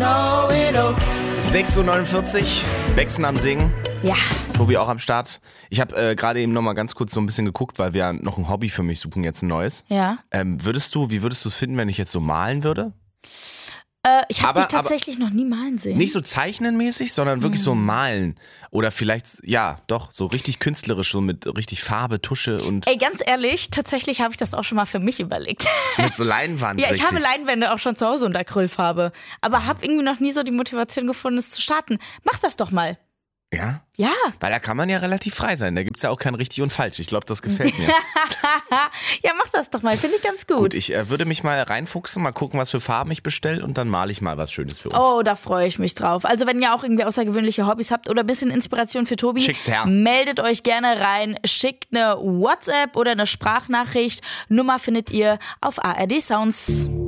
know it all. 6:49 Uhr, Bexen am Singen. Ja. Tobi auch am Start. Ich habe gerade eben nochmal ganz kurz so ein bisschen geguckt, weil wir noch ein Hobby für mich suchen, jetzt ein neues. Ja. Wie würdest du es finden, wenn ich jetzt so malen würde? Ich habe dich tatsächlich noch nie malen sehen. Nicht so zeichnenmäßig, sondern wirklich so malen. Oder vielleicht, ja, doch, so richtig künstlerisch, so mit richtig Farbe, Tusche und... Ey, ganz ehrlich, tatsächlich habe ich das auch schon mal für mich überlegt. Mit so Leinwand, Ja, ich richtig. habe Leinwände auch schon zu Hause unter Acrylfarbe. Aber habe irgendwie noch nie so die Motivation gefunden, es zu starten. Mach das doch mal. Ja? Ja. Weil da kann man ja relativ frei sein. Da gibt's ja auch kein richtig und falsch. Ich glaube, das gefällt mir. Ja, mach das doch mal. Finde ich ganz gut. Gut, ich würde mich mal reinfuchsen, mal gucken, was für Farben ich bestelle und dann male ich mal was Schönes für uns. Oh, da freue ich mich drauf. Also wenn ihr auch irgendwie außergewöhnliche Hobbys habt oder ein bisschen Inspiration für Tobi, Schickt's her. meldet euch gerne rein. Schickt eine WhatsApp oder eine Sprachnachricht. Nummer findet ihr auf ARD Sounds.